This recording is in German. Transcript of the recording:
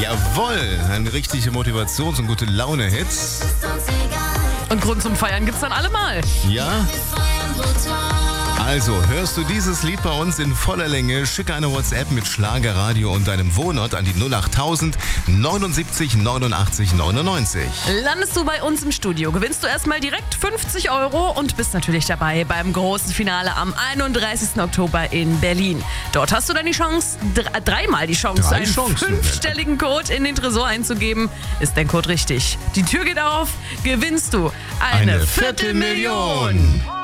Jawohl, ein richtiger Motivations- und gute Laune-Hit. Und Grund zum Feiern gibt's dann allemal. Ja? Also, hörst du dieses Lied bei uns in voller Länge, schicke eine WhatsApp mit Schlagerradio und deinem Wohnort an die 08000 79 89 99. Landest du bei uns im Studio, gewinnst du erstmal direkt 50 € und bist natürlich dabei beim großen Finale am 31. Oktober in Berlin. Dort hast du dann die Chance, dreimal die Chance, einen fünfstelligen Code in den Tresor einzugeben. Ist dein Code richtig? Die Tür geht auf, gewinnst du eine Viertelmillion.